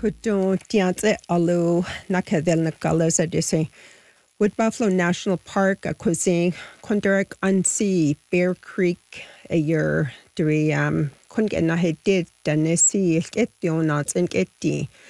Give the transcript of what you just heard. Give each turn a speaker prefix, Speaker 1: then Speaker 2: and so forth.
Speaker 1: Kudon tiantse alu nakadel nakalas adise. Wood Buffalo National Park a cuisine Kunderek Unsea Bear Creek a year dri kun get na hedid danesi ilketionats in getdi.